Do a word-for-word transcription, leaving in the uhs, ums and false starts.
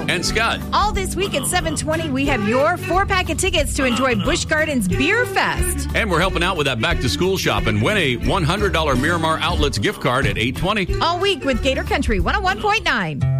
And Scott. All this week at seven twenty, we have your four-pack of tickets to enjoy Busch Gardens Beer Fest. And we're helping out with that back-to-school shop and win a one hundred dollars Miramar Outlets gift card at eight twenty. All week with Gator Country one oh one point nine.